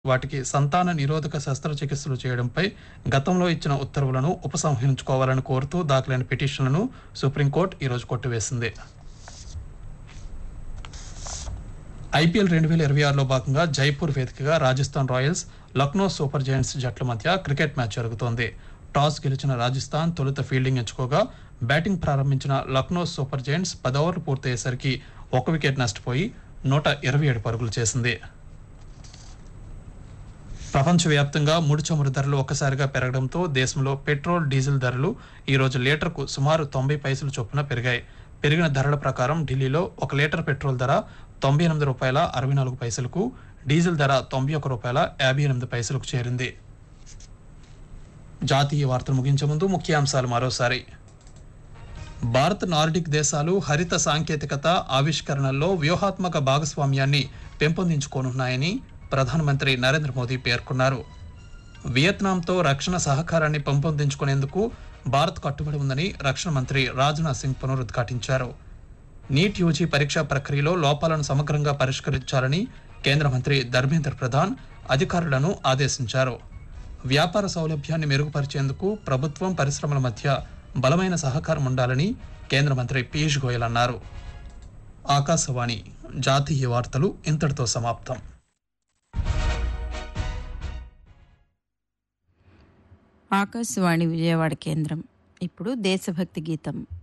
వాటికి సంతాన నిరోధక శస్త్రచికిత్సలు చేయడంపై గతంలో ఇచ్చిన ఉత్తర్వులను ఉపసంహరించుకోవాలని కోరుతూ దాఖలైన పిటిషన్లను సుప్రీంకోర్టు ఈరోజు కొట్టివేసింది. ఐపీఎల్ 2026లో భాగంగా జైపూర్ వేదికగా Rajasthan Royals, Lucknow super Giants జట్ల మధ్య క్రికెట్ మ్యాచ్ జరుగుతోంది. టాస్ గెలిచిన రాజస్థాన్ తొలుత ఫీల్డింగ్ ఎంచుకోగా బ్యాటింగ్ ప్రారంభించిన లక్నో సూపర్ జైంట్స్ 10 ఓవర్లు పూర్తయ్యేసరికి 1 వికెట్ నష్టపోయి 127 పరుగులు చేసింది. ప్రపంచవ్యాప్తంగా ముడి చమురు ధరలు ఒక్కసారిగా పెరగడంతో దేశంలో పెట్రోల్, డీజిల్ ధరలు ఈరోజు లీటర్కు సుమారు 90 పైసలు చొప్పున పెరిగాయి. పెరిగిన ధరల ప్రకారం ఢిల్లీలో 1 లీటర్ పెట్రోల్ ధర ₹98.64, డీజిల్ ధర ₹91.58 చేరింది. జాతీయ వార్తలు ముగించే ముందు ముఖ్యాంశాలు మరోసారి. భారత్, నార్డిక్ దేశాలు హరిత సాంకేతికత, ఆవిష్కరణల్లో వ్యూహాత్మక భాగస్వామ్యాన్ని పెంపొందించుకోనున్నాయని ప్రధానమంత్రి నరేంద్ర మోదీ పేర్కొన్నారు. వియత్నాంతో రక్షణ సహకారాన్ని పెంపొందించుకునేందుకు భారత్ కట్టుబడి ఉందని రక్షణ మంత్రి రాజ్నాథ్ సింగ్ పునరుద్ఘాటించారు. నీట్ యూజీ పరీక్షా ప్రక్రియలో లోపాలను సమగ్రంగా పరిష్కరించాలని కేంద్ర మంత్రి ధర్మేంద్ర ప్రధాన్ అధికారులను ఆదేశించారు. వ్యాపార సౌలభ్యాన్ని మెరుగుపరిచేందుకు ప్రభుత్వం, పరిశ్రమల మధ్య బలమైన సహకారం ఉండాలని కేంద్ర మంత్రి పీయూష్ గోయల్ అన్నారు. ఆకాశవాణి జాతీయ వార్తలు ఇంతటితో సమాప్తం. ఆకాశవాణి విజయవాడ కేంద్రం. ఇప్పుడు దేశభక్తి గీతం.